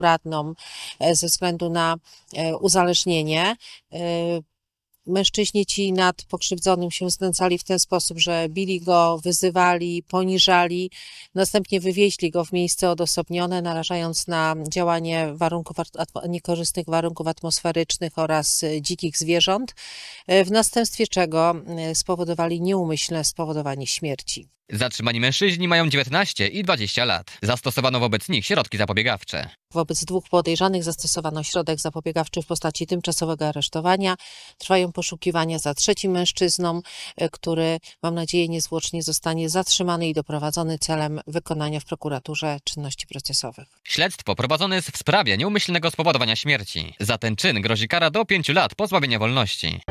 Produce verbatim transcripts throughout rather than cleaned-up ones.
radną ze względu na uzależnienie. Mężczyźni ci nad pokrzywdzonym się znęcali w ten sposób, że bili go, wyzywali, poniżali, następnie wywieźli go w miejsce odosobnione, narażając na działanie warunków, niekorzystnych warunków atmosferycznych oraz dzikich zwierząt, w następstwie czego spowodowali nieumyślne spowodowanie śmierci. Zatrzymani mężczyźni mają dziewiętnaście i dwadzieścia lat. Zastosowano wobec nich środki zapobiegawcze. Wobec dwóch podejrzanych zastosowano środek zapobiegawczy w postaci tymczasowego aresztowania. Trwają poszukiwania za trzecim mężczyzną, który, mam nadzieję, niezwłocznie zostanie zatrzymany i doprowadzony celem wykonania w prokuraturze czynności procesowych. Śledztwo prowadzone jest w sprawie nieumyślnego spowodowania śmierci. Za ten czyn grozi kara do pięciu lat pozbawienia wolności.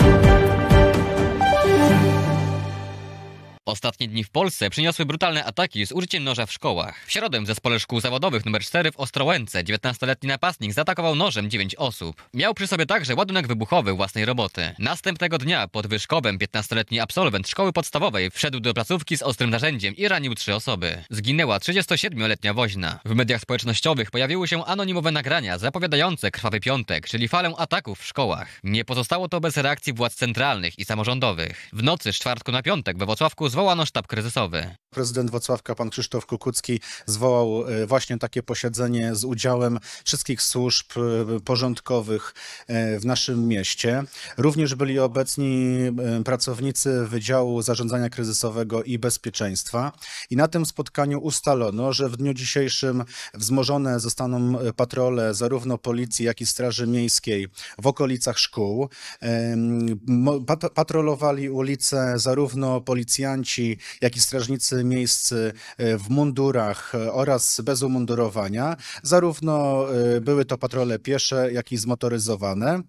Ostatnie dni w Polsce przyniosły brutalne ataki z użyciem noża w szkołach. W środę w Zespole Szkół Zawodowych numer cztery w Ostrołęce dziewiętnastoletni napastnik zaatakował nożem dziewięć osób. Miał przy sobie także ładunek wybuchowy własnej roboty. Następnego dnia pod Wyszkowem piętnastoletni absolwent szkoły podstawowej wszedł do placówki z ostrym narzędziem i ranił trzy osoby. Zginęła trzydziestosiedmioletnia woźna. W mediach społecznościowych pojawiły się anonimowe nagrania zapowiadające krwawy piątek, czyli falę ataków w szkołach. Nie pozostało to bez reakcji władz centralnych i samorządowych. W nocy z czwartku na piątek we Włocławku zwołano sztab kryzysowy. Prezydent Włocławka, pan Krzysztof Kukucki, zwołał właśnie takie posiedzenie z udziałem wszystkich służb porządkowych w naszym mieście. Również byli obecni pracownicy Wydziału Zarządzania Kryzysowego i Bezpieczeństwa. I na tym spotkaniu ustalono, że w dniu dzisiejszym wzmożone zostaną patrole zarówno policji, jak i Straży Miejskiej w okolicach szkół. Patrolowali ulice zarówno policjanci, jak i strażnicy miejscy w mundurach oraz bez umundurowania. Zarówno były to patrole piesze, jak i zmotoryzowane.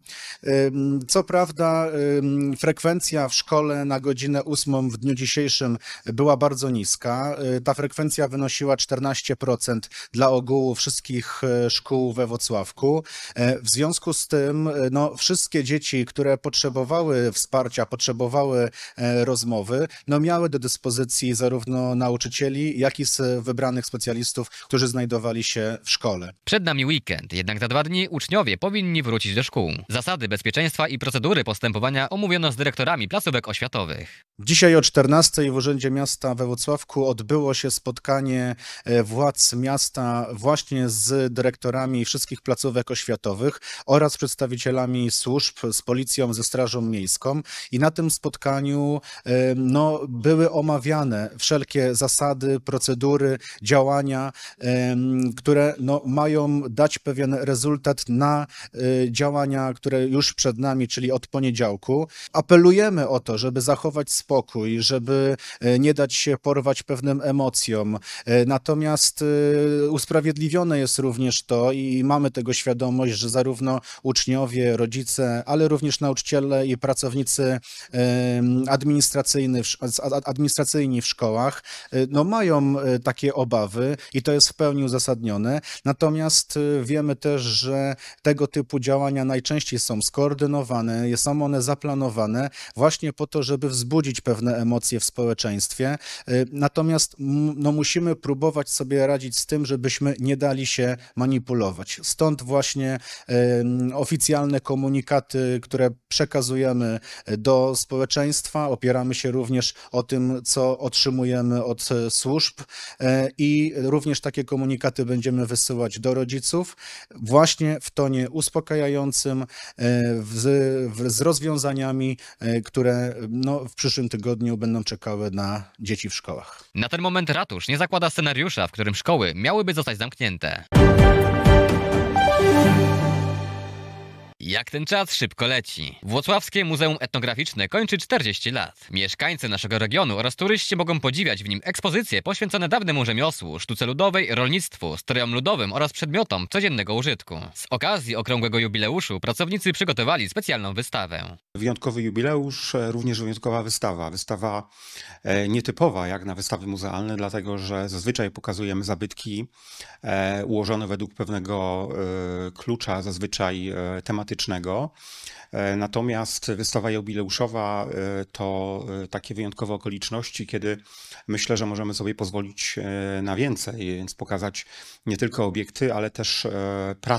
Co prawda frekwencja w szkole na godzinę ósmą w dniu dzisiejszym była bardzo niska. Ta frekwencja wynosiła czternaście procent dla ogółu wszystkich szkół we Włocławku. W związku z tym no, wszystkie dzieci, które potrzebowały wsparcia, potrzebowały rozmowy, no, miały do dyspozycji zarówno nauczycieli, jak i z wybranych specjalistów, którzy znajdowali się w szkole. Przed nami weekend, jednak za dwa dni uczniowie powinni wrócić do szkół. Zasady bezpieczeństwa i procedury postępowania omówiono z dyrektorami placówek oświatowych. Dzisiaj o czternastej w Urzędzie Miasta we Włocławku odbyło się spotkanie władz miasta właśnie z dyrektorami wszystkich placówek oświatowych oraz przedstawicielami służb, z policją, ze Strażą Miejską. I na tym spotkaniu no, były omawiane wszelkie zasady, procedury, działania, które no, mają dać pewien rezultat na działania, które już przed nami, czyli od poniedziałku. Apelujemy o to, żeby zachować spokój, żeby nie dać się porwać pewnym emocjom. Natomiast usprawiedliwione jest również to i mamy tego świadomość, że zarówno uczniowie, rodzice, ale również nauczyciele i pracownicy administracyjni, administracyjni w szkołach no, mają takie obawy i to jest w pełni uzasadnione. Natomiast wiemy też, że tego typu działania najczęściej są skoordynowane, są one zaplanowane właśnie po to, żeby wzbudzić pewne emocje w społeczeństwie. Natomiast no, musimy próbować sobie radzić z tym, żebyśmy nie dali się manipulować. Stąd właśnie e, oficjalne komunikaty, które przekazujemy do społeczeństwa. Opieramy się również o tym, co otrzymujemy od służb e, i również takie komunikaty będziemy wysyłać do rodziców właśnie w tonie uspokajającym, e, w, w, z rozwiązaniami, e, które no, w przyszłym tygodniu będą czekały na dzieci w szkołach. Na ten moment ratusz nie zakłada scenariusza, w którym szkoły miałyby zostać zamknięte. Jak ten czas szybko leci. Włocławskie Muzeum Etnograficzne kończy czterdzieści lat. Mieszkańcy naszego regionu oraz turyści mogą podziwiać w nim ekspozycje poświęcone dawnemu rzemiosłu, sztuce ludowej, rolnictwu, strojom ludowym oraz przedmiotom codziennego użytku. Z okazji okrągłego jubileuszu pracownicy przygotowali specjalną wystawę. Wyjątkowy jubileusz, również wyjątkowa wystawa. Wystawa nietypowa jak na wystawy muzealne, dlatego że zazwyczaj pokazujemy zabytki ułożone według pewnego klucza, zazwyczaj tematycznego. publicznego. E, Natomiast wystawa jubileuszowa e, to e, takie wyjątkowe okoliczności, kiedy myślę, że możemy sobie pozwolić e, na więcej, więc pokazać nie tylko obiekty, ale też e, pracę